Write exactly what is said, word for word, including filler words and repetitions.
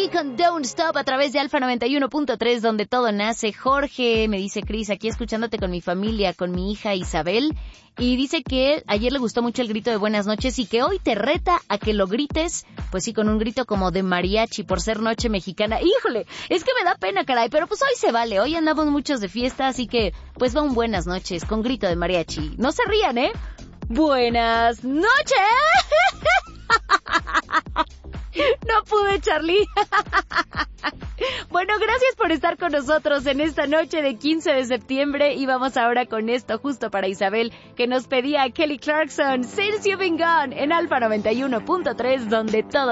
Charlie con Don't Stop a través de Alfa noventa y uno punto tres, donde todo nace. Jorge, me dice Cris, aquí escuchándote con mi familia, con mi hija Isabel. Y dice que ayer le gustó mucho el grito de buenas noches y que hoy te reta a que lo grites, pues sí, con un grito como de mariachi por ser noche mexicana. ¡Híjole! Es que me da pena, caray, pero pues hoy se vale. Hoy andamos muchos de fiesta, así que pues va un buenas noches con grito de mariachi. No se rían, ¿eh? ¡Buenas noches! No pude, Charlie. Bueno, gracias por estar con nosotros en esta noche de quince de septiembre y vamos ahora con esto justo para Isabel, que nos pedía Kelly Clarkson, Since You've Been Gone, en Alfa noventa y uno punto tres, donde todo